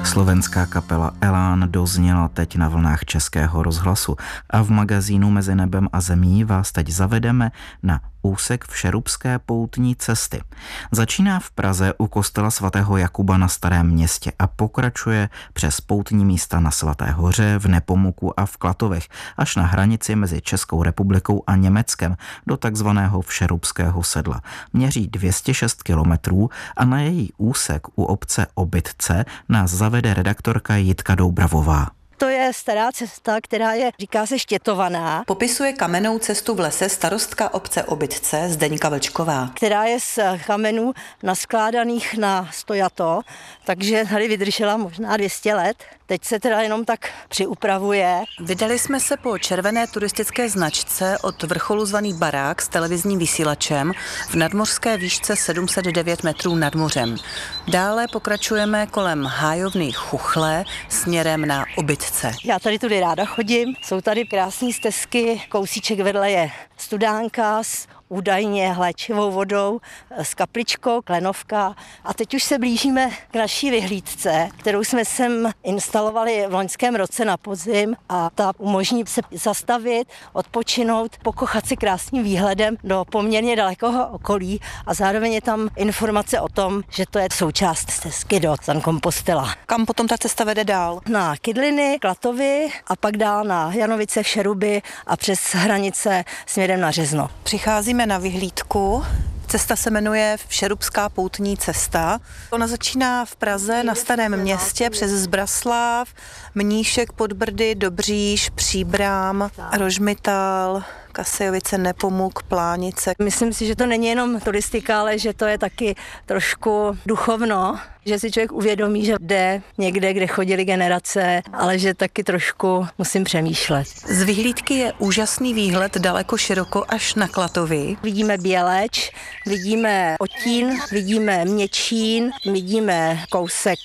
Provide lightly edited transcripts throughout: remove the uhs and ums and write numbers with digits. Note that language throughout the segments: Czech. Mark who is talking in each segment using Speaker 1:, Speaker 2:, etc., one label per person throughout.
Speaker 1: Slovenská kapela Elán dozněla teď na vlnách Českého rozhlasu a v magazínu Mezi nebem a zemí vás teď zavedeme na úsek Všerupské poutní cesty. Začíná v Praze u kostela svatého Jakuba na Starém Městě a pokračuje přes poutní místa na Svaté Hoře, v Nepomuku a v Klatovech až na hranici mezi Českou republikou a Německem do takzvaného Všerupského sedla. Měří 206 kilometrů a na její úsek u obce Obytce nás zavede redaktorka Jitka Doubravová.
Speaker 2: To je stará cesta, která je, říká se, štětovaná.
Speaker 3: Popisuje kamennou cestu v lese starostka obce Obytce Zdeňka Vlčková.
Speaker 2: Která je z kamenů naskládaných na stojato, takže tady vydržela možná 200 let. Teď se teda jenom tak přiupravuje.
Speaker 3: Vydali jsme se po červené turistické značce od vrcholu zvaný Barák s televizním vysílačem v nadmořské výšce 709 metrů nad mořem. Dále pokračujeme kolem hájovny Chuchle směrem na Obytce.
Speaker 2: Já tady tudy ráda chodím, jsou tady krásné stezky, kousíček vedle je studánka s údajně hléčivou vodou, s kapličkou, klenovka. A teď už se blížíme k naší vyhlídce, kterou jsme sem instalovali v loňském roce na podzim a ta umožní se zastavit, odpočinout, pokochat si krásným výhledem do poměrně dalekého okolí a zároveň je tam informace o tom, že to je součást stezky do San Compostela.
Speaker 3: Kam potom ta cesta vede dál?
Speaker 2: Na Kydliny, Klatovy a pak dál na Janovice, Všeruby a přes hranice směrem na Řezno.
Speaker 3: Přicházíme na vyhlídku. Cesta se jmenuje Všerupská poutní cesta. Ona začíná v Praze na Starém Městě přes Zbraslav, Mníšek pod Brdy, Dobříš, Příbram, Rožmitál, Kasejovice, Nepomuk, Plánice.
Speaker 2: Myslím si, že to není jenom turistika, ale že to je taky trošku duchovno, že si člověk uvědomí, že jde někde, kde chodili generace, ale že taky trošku musím přemýšlet.
Speaker 3: Z vyhlídky je úžasný výhled daleko široko až na Klatovy.
Speaker 2: Vidíme Běleč, vidíme Otín, vidíme Měčín, vidíme kousek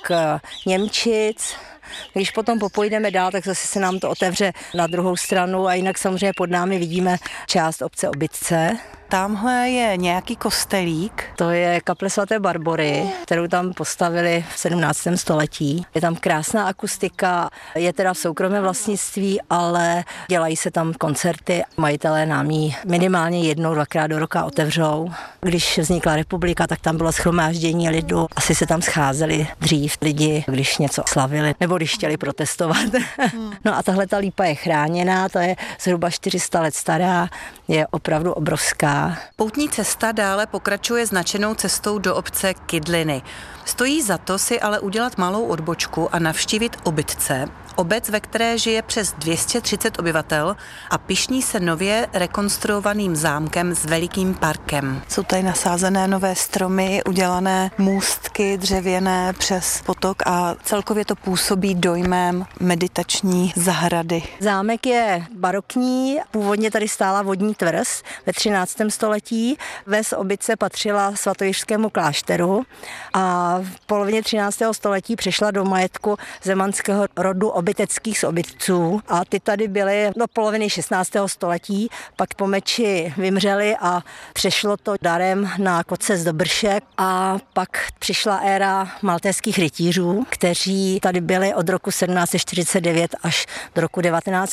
Speaker 2: Němčic. Když potom popojdeme dál, tak zase se nám to otevře na druhou stranu a jinak samozřejmě pod námi vidíme část obce Obytce.
Speaker 3: Tamhle je nějaký kostelík.
Speaker 2: To je kaple svaté Barbory, kterou tam postavili v 17. století. Je tam krásná akustika, je teda v soukromém vlastnictví, ale dělají se tam koncerty. Majitelé nám ji minimálně jednou, dvakrát do roka otevřou. Když vznikla republika, tak tam bylo shromáždění lidu. Asi se tam scházeli dřív lidi, když něco slavili, nebo když chtěli protestovat. No a tahle ta lípa je chráněná, ta je zhruba 400 let stará, je opravdu obrovská.
Speaker 3: Poutní cesta dále pokračuje značenou cestou do obce Kydliny. Stojí za to si ale udělat malou odbočku a navštívit Obytce, obec, ve které žije přes 230 obyvatel a pyšní se nově rekonstruovaným zámkem s velikým parkem. Jsou tady nasázené nové stromy, udělané můstky dřevěné přes potok a celkově to působí dojmem meditační zahrady.
Speaker 2: Zámek je barokní, původně tady stála vodní tvrz ve 13. století. Ves Obytce patřila svatojiřskému klášteru a v polovině 13. století přešla do majetku zemanského rodu obyteckých z Obytců a ty tady byly do poloviny 16. století, pak po meči vymřeli a přešlo to darem na Koce z Dobršek a pak přišla éra maltéských rytířů, kteří tady byli od roku 1749 až do roku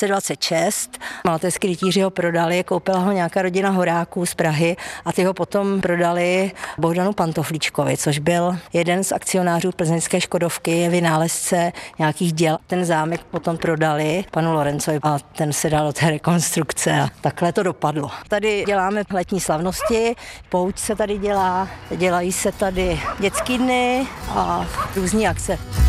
Speaker 2: 1926. Maltéský rytíři ho prodali, koupila ho nějaká rodina horáků z Prahy a ty ho potom prodali Bohdanu Pantoflíčkovi, což byl jeden z akcionářů plzeňské Škodovky, vynálezce nějakých děl. Ten zámek potom prodali panu Lorencovi a ten se dal do té rekonstrukce a takhle to dopadlo. Tady děláme letní slavnosti, pouť se tady dělá, dělají se tady dětský dny a různý akce.